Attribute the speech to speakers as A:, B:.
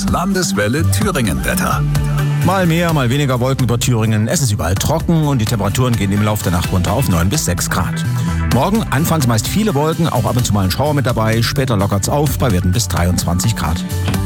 A: Landeswelle Thüringen-Wetter.
B: Mal mehr, mal weniger Wolken über Thüringen. Es ist überall trocken und die Temperaturen gehen im Laufe der Nacht runter auf 9 bis 6 Grad. Morgen anfangs meist viele Wolken, auch ab und zu mal ein Schauer mit dabei. Später lockert's auf bei Werten bis 23 Grad.